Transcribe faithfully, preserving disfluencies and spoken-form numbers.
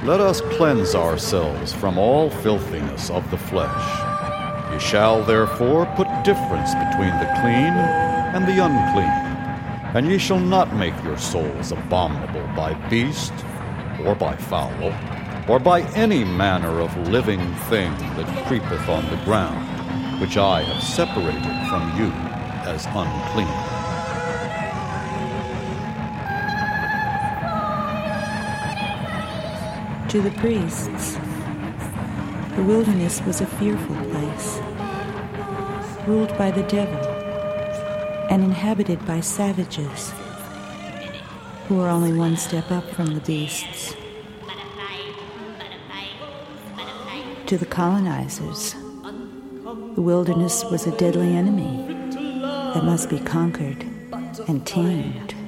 Let us cleanse ourselves from all filthiness of the flesh. Ye shall therefore put difference between the clean and the unclean, and ye shall not make your souls abominable by beast, or by fowl, or by any manner of living thing that creepeth on the ground, which I have separated from you as unclean. To the priests, the wilderness was a fearful place, ruled by the devil and inhabited by savages who were only one step up from the beasts. To the colonizers, the wilderness was a deadly enemy that must be conquered and tamed.